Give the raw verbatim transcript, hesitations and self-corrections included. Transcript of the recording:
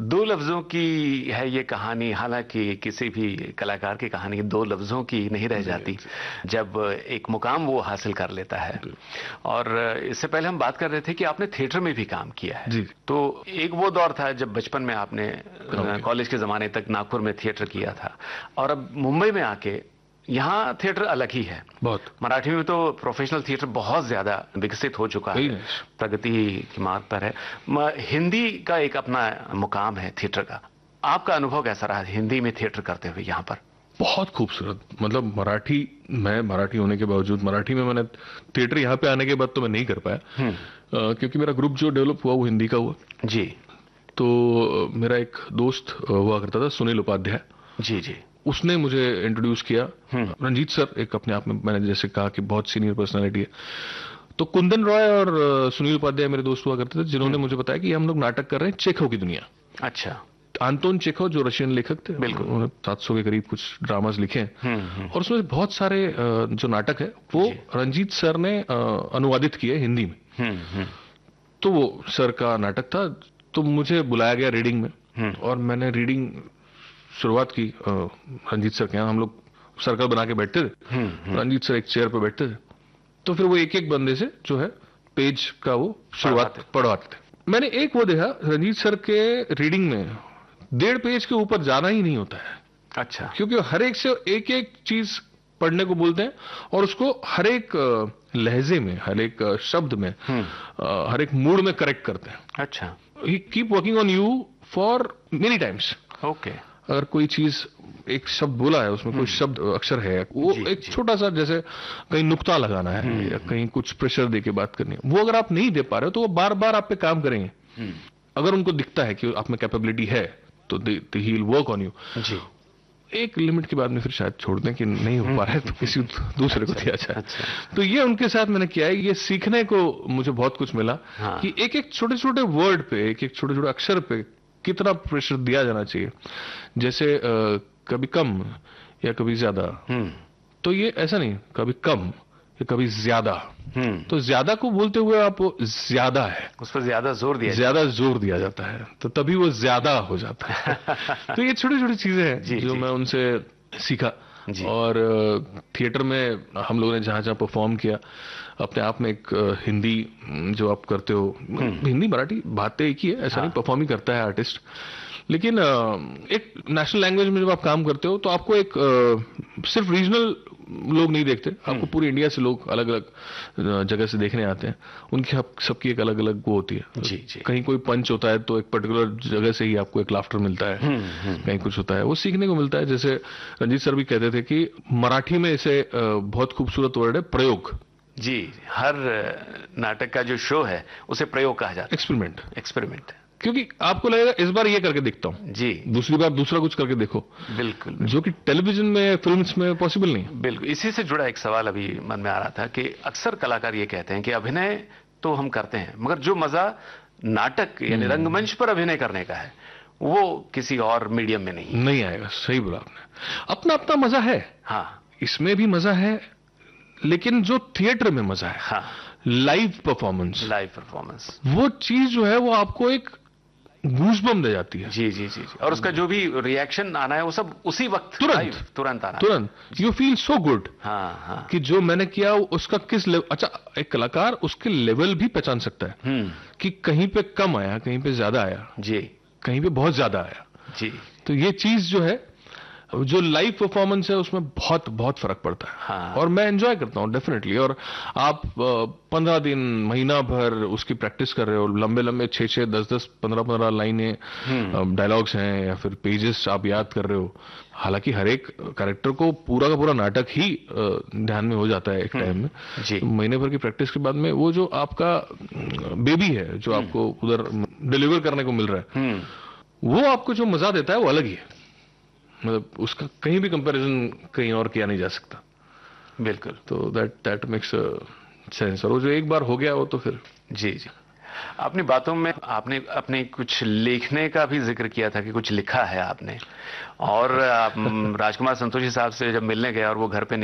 दो लफ्जों की है ये कहानी, हालांकि किसी भी कलाकार की कहानी दो लफ्जों की नहीं रह जाती जब एक मुकाम वो हासिल कर लेता है। और इससे पहले हम बात कर रहे थे कि आपने थिएटर में भी काम किया है जी। तो एक वो दौर था जब बचपन में आपने कॉलेज के जमाने तक नागपुर में थिएटर किया था, और अब मुंबई में आके यहाँ थिएटर अलग ही है बहुत। मराठी में तो प्रोफेशनल थिएटर बहुत ज्यादा विकसित हो चुका है, प्रगति की मार्ग पर है। हिंदी का एक अपना मुकाम है थिएटर का, आपका अनुभव कैसा रहा हिंदी में थिएटर करते हुए यहाँ पर? बहुत खूबसूरत। मतलब मराठी, मैं मराठी होने के बावजूद मराठी में मैंने थिएटर यहाँ पे आने के बाद तो मैं नहीं कर पाया, क्योंकि मेरा ग्रुप जो डेवलप हुआ वो हिंदी का हुआ जी। तो मेरा एक दोस्त हुआ करता था सुनील उपाध्याय जी जी, उसने मुझे इंट्रोड्यूस किया। रंजीत सर एक अपने आप में, मैंने जैसे कहा कि बहुत सीनियर पर्सनालिटी है, तो कुंदन रॉय और सुनील उपाध्याय मेरे दोस्त हुआ करते थे जिन्होंने मुझे बताया कि हम लोग नाटक कर रहे हैं चेखव की दुनिया। अच्छा। आंतोन चेखव जो रशियन लेखक थे, बिल्कुल, उन्होंने सात सौ के करीब कुछ ड्रामास लिखे हैं और उसमें बहुत सारे जो नाटक है वो रंजीत सर ने अनुवादित किए हिंदी में। तो वो सर का नाटक था, तो मुझे बुलाया गया रीडिंग में और मैंने रीडिंग शुरुआत की। रंजीत सर के यहाँ हम लोग सर्कल बना के बैठते थे, रंजीत सर एक चेयर पे बैठते थे, तो फिर वो एक एक बंदे से जो है पेज का वो शुरुआत पढ़वाते थे। मैंने एक वो देखा रंजीत सर के रीडिंग में डेढ़ पेज के ऊपर जाना ही नहीं होता है। अच्छा। क्योंकि हर एक से एक एक चीज पढ़ने को बोलते हैं और उसको हर एक लहजे में, हर एक शब्द में, हर एक मूड में करेक्ट करते हैं। अच्छा। ही keep working on you for many times. Okay. अगर कोई चीज एक शब्द बोला है, उसमें कोई शब्द अक्षर है, वो जी, एक छोटा सा, जैसे कहीं नुक्ता लगाना है या कहीं कुछ प्रेशर दे के बात करनी है, वो अगर आप नहीं दे पा रहे हो तो वो बार बार आप पे काम करेंगे। अगर उनको दिखता है कि आप में कैपेबिलिटी है तो he will work on you. जी। एक लिमिट के बाद में फिर शायद छोड़ दें कि नहीं हो पा रहा है तो किसी दूसरे को दिया जाए। तो ये उनके साथ मैंने किया है। ये सीखने को मुझे बहुत कुछ मिला कि एक एक छोटे छोटे वर्ड पे, एक एक छोटे छोटे अक्षर पे कितना प्रेशर दिया जाना चाहिए। जैसे आ, कभी कम या कभी ज्यादा, तो ये ऐसा नहीं, कभी कम या कभी ज्यादा। तो ज्यादा को बोलते हुए आप ज्यादा है, उस पर ज्यादा जोर दिया ज्यादा जोर दिया जाता है, तो तभी वो ज्यादा हो जाता है। तो ये छोटी छोटी चीजें हैं जी, जो जी, मैं उनसे सीखा। और थिएटर में हम लोगों ने जहां जहां परफॉर्म किया, अपने आप में एक हिंदी जो आप करते हो, हिंदी मराठी बातें एक ही है, ऐसा हाँ। नहीं, परफॉर्म ही करता है आर्टिस्ट, लेकिन एक नेशनल लैंग्वेज में जब आप काम करते हो तो आपको एक सिर्फ रीजनल लोग नहीं देखते, आपको पूरी इंडिया से लोग अलग अलग जगह से देखने आते हैं। उनकी सबकी एक अलग अलग वो होती है जी, जी। कहीं कोई पंच होता है तो एक पर्टिकुलर जगह से ही आपको एक लाफ्टर मिलता है, कहीं कुछ होता है वो सीखने को मिलता है। जैसे रंजीत सर भी कहते थे कि मराठी में इसे बहुत खूबसूरत वर्ड है प्रयोग। जी, हर नाटक का जो शो है उसे प्रयोग कहा जाता है, एक्सपेरिमेंट। एक्सपेरिमेंट, क्योंकि आपको लगेगा इस बार ये करके देखता हूं जी, दूसरी बार दूसरा कुछ करके देखो। बिल्कुल, जो कि टेलीविजन में, फिल्म्स में पॉसिबल नहीं। बिल्कुल। इसी से जुड़ा एक सवाल अभी मन में आ रहा था कि अक्सर कलाकार ये कहते हैं कि अभिनय तो हम करते हैं, मगर जो मजा नाटक यानी रंगमंच पर अभिनय करने का है वो किसी और मीडियम में नहीं नहीं आएगा। सही बोला आपने। अपना अपना मजा है, हाँ, इसमें भी मजा है, लेकिन जो थिएटर में मजा है, हाँ, लाइव परफॉर्मेंस, लाइव परफॉर्मेंस, वो चीज जो है वो आपको एक गूज़बम्प दे जाती है। जी जी जी, और उसका जो भी रिएक्शन आना है वो सब उसी वक्त तुरंत तुरंत आना, तुरंत। यू फील सो गुड, हाँ हाँ, कि जो मैंने किया उसका किस लेवल। अच्छा, एक कलाकार उसके लेवल भी पहचान सकता है कि कहीं पे कम आया, कहीं पे ज्यादा आया जी, कहीं पे बहुत ज्यादा आया जी। तो ये चीज जो है, जो लाइव परफॉर्मेंस है उसमें बहुत बहुत फर्क पड़ता है, हाँ। और मैं एंजॉय करता हूँ डेफिनेटली। और आप पंद्रह दिन, महीना भर उसकी प्रैक्टिस कर रहे हो, लंबे लंबे छह छह दस दस पंद्रह पंद्रह लाइनें, डायलॉग्स हैं या फिर पेजेस आप याद कर रहे हो। हालांकि हर एक कैरेक्टर को पूरा का पूरा नाटक ही ध्यान में हो जाता है एक टाइम में जी। तो महीने भर की प्रैक्टिस के बाद में वो जो आपका बेबी है जो आपको उधर डिलीवर करने को मिल रहा है, वो आपको जो मजा देता है वो अलग ही है। मतलब उसका कहीं भी कंपैरिजन कहीं और किया नहीं जा सकता। बिल्कुल। तो दैट दैट मेक्स सेंस। और वो जो एक बार हो गया वो तो फिर जी जी। अपनी बातों में आपने अपने कुछ लिखने का भी जिक्र किया था कि कुछ लिखा है आपने, और राजकुमार संतोषी साहब से जब मिलने गए और वो घर पे